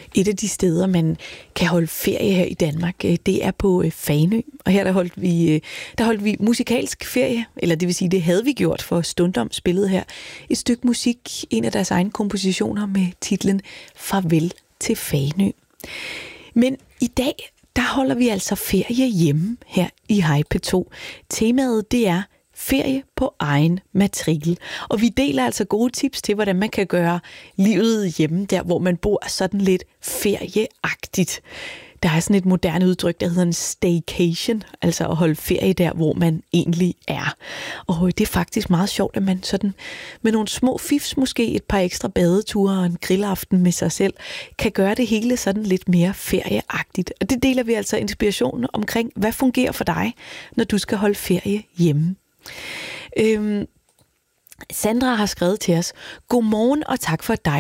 Et af de steder, man kan holde ferie her i Danmark, det er på Fanø. Og her der holdt vi musikalsk ferie, eller det vil sige, det havde vi gjort, for Stundom spillede her et stykke musik, en af deres egne kompositioner med titlen Farvel til Fanø. Men i dag, der holder vi altså ferie hjemme her i Hej P2. Temaet, det er ferie på egen matrikel. Og vi deler altså gode tips til, hvordan man kan gøre livet hjemme, der hvor man bor, sådan lidt ferieagtigt. Der er sådan et moderne udtryk, der hedder en staycation, altså at holde ferie der, hvor man egentlig er. Og det er faktisk meget sjovt, at man sådan med nogle små fifs, måske et par ekstra badeture og en grillaften med sig selv, kan gøre det hele sådan lidt mere ferieagtigt. Og det deler vi altså inspiration omkring, hvad fungerer for dig, når du skal holde ferie hjemme. Sandra har skrevet til os: Godmorgen og tak for dig.